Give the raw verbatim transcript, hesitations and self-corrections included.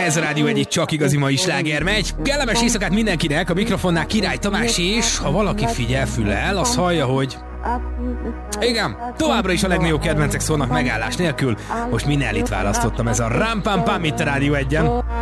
Ez a Rádió egy csak igazi mai sláger megy. Kellemes éjszakát mindenkinek, a mikrofonnál Király Tamás, és ha valaki figyel fülel, az hallja, hogy... Igen, továbbra is a legnagyobb kedvencek szólnak megállás nélkül. Most Minellit választottam, ez a Ram Pam Pam itt a Rádió egyen.